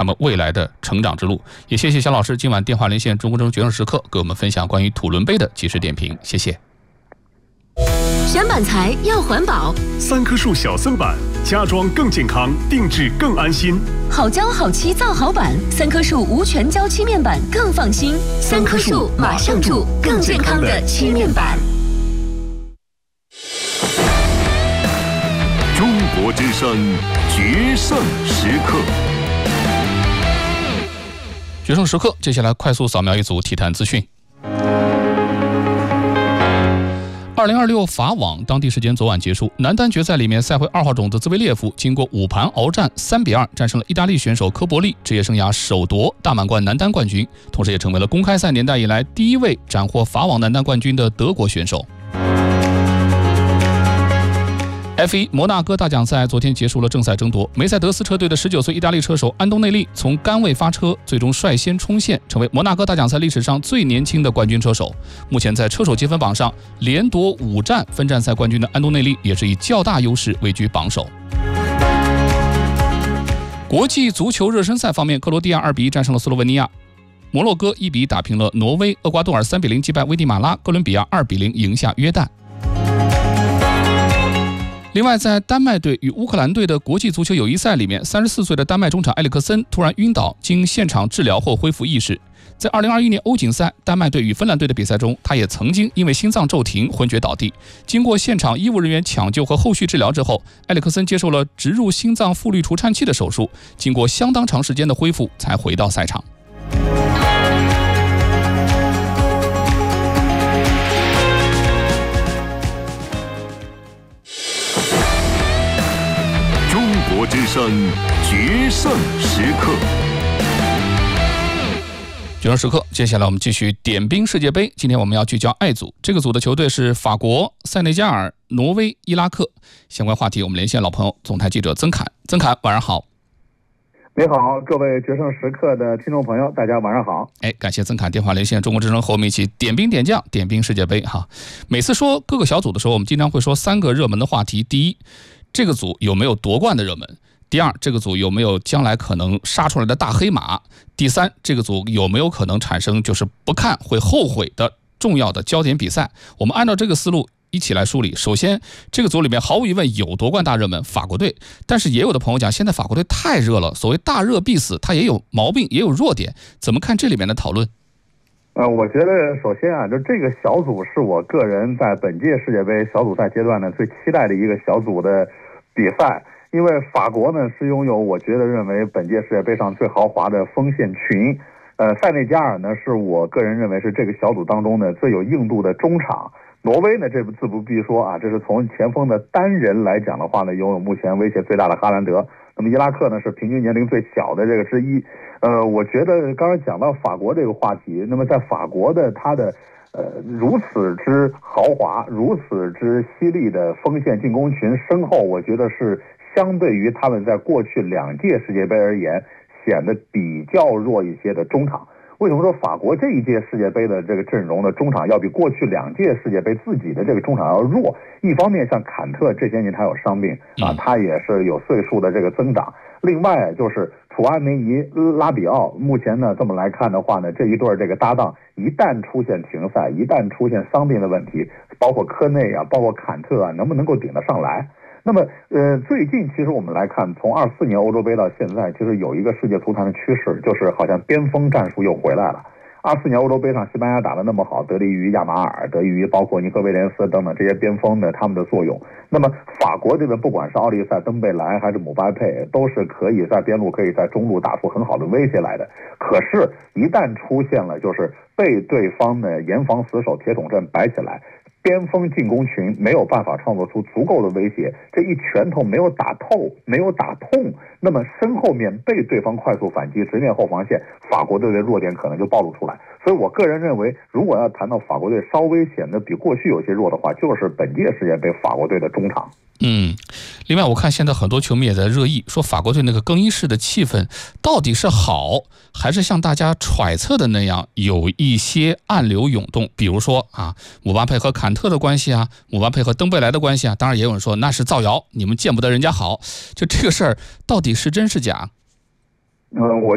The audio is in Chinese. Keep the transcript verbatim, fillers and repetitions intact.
们未来的成长之路。也谢谢肖老师今晚电话连线中国之声决胜时刻，给我们分享关于土伦杯的及时点评，谢谢。 选板材要环保， 三棵树小森板，家装更健康，定制更安心。 好胶好漆造好板，三棵树无全胶漆面板更放心。三棵树马上住更健康的漆面板。 中国之声决胜时刻， 决胜时刻，接下来快速扫描一组体坛资讯。二零二六法网当地时间昨晚结束，男单决赛里面，赛会二号种子兹维列夫经过五盘鏖战，三比二战胜了意大利选手科博利，职业生涯首夺大满贯男单冠军，同时也成为了公开赛年代以来第一位斩获法网男单冠军的德国选手。F 一 摩纳哥大奖赛昨天结束了正赛争夺，梅赛德斯车队的十九岁意大利车手安东内利从杆位发车，最终率先冲线，成为摩纳哥大奖赛历史上最年轻的冠军车手。目前在车手积分榜上连夺五站分站赛冠军的安东内利，也是以较大优势位居榜首。国际足球热身赛方面，克罗地亚二比一战胜了斯洛文尼亚，摩洛哥一比一打平了挪威，厄瓜多尔三比零击败危地马拉，哥伦比亚二比零赢下约旦。另外，在丹麦队与乌克兰队的国际足球友谊赛里面，三十四岁的丹麦中场埃里克森突然晕倒，经现场治疗后恢复意识。在二零二一年欧锦赛丹麦队与芬兰队的比赛中，他也曾经因为心脏骤停昏厥倒地。经过现场医务人员抢救和后续治疗之后，埃里克森接受了植入心脏复律除颤器的手术，经过相当长时间的恢复才回到赛场。 中国之声决胜时刻， 决胜时刻，接下来我们继续点兵世界杯。今天我们要聚焦 I 组，这个组的球队是法国、塞内加尔、挪威、伊拉克。相关话题我们连线老朋友总台记者曾侃。曾侃，晚上好。 你好，各位决胜时刻的听众朋友，大家晚上好。 哎，感谢曾侃电话连线中国之声，和我们一起点兵点将，点兵世界杯哈。每次说各个小组的时候，我们经常会说三个热门的话题：第一，这个组有没有夺冠的热门；第二，这个组有没有将来可能杀出来的大黑马；第三，这个组有没有可能产生就是不看会后悔的重要的焦点比赛。我们按照这个思路一起来梳理。首先，这个组里面毫无疑问有夺冠大热门法国队，但是也有的朋友讲，现在法国队太热了，所谓大热必死，它也有毛病，也有弱点。怎么看这里面的讨论？ 呃，我觉得首先啊，就这个小组是我个人在本届世界杯小组赛阶段呢最期待的一个小组的比赛，因为法国呢是拥有我觉得认为本届世界杯上最豪华的锋线群，呃，塞内加尔呢是我个人认为是这个小组当中呢最有硬度的中场。挪威呢，这自不必说啊，这是从前锋的单人来讲的话呢，拥有目前威胁最大的哈兰德。那么伊拉克呢，是平均年龄最小的这个之一。呃，我觉得刚才讲到法国这个话题，那么在法国的它的呃如此之豪华、如此之犀利的锋线进攻群身后，我觉得是相对于他们在过去两届世界杯而言，显得比较弱一些的中场。为什么说法国这一届世界杯的这个阵容的中场要比过去两届世界杯自己的这个中场要弱？一方面，像坎特这些年他有伤病啊，他也是有岁数的这个增长。另外就是楚阿梅尼、拉比奥，目前呢这么来看的话呢，这一对这个搭档一旦出现停赛，一旦出现伤病的问题，包括科内啊，包括坎特啊，能不能够顶得上来？那么，呃，最近其实我们来看，从二四年欧洲杯到现在，其实有一个世界足坛的趋势，就是好像边锋战术又回来了。二四年欧洲杯上，西班牙打得那么好，得力于亚马尔，得益于包括尼科威廉斯等等这些边锋的他们的作用。那么法国这边不管是奥利塞、登贝莱还是姆巴佩，都是可以在边路、可以在中路打出很好的威胁来的。可是，一旦出现了就是被对方的严防死守、铁桶阵摆起来，边锋进攻群没有办法创造出足够的威胁，这一拳头没有打透，没有打痛，那么身后面被对方快速反击，直面后防线，法国队的弱点可能就暴露出来。所以我个人认为，如果要谈到法国队稍微显得比过去有些弱的话，就是本届世界杯法国队的中场。 嗯，另外我看现在很多球迷也在热议，说法国队那个更衣室的气氛到底是好，还是像大家揣测的那样有一些暗流涌动？比如说啊，姆巴佩和坎特的关系啊，姆巴佩和登贝莱的关系啊，当然也有人说那是造谣，你们见不得人家好。就这个事儿到底是真是假？ 呃，我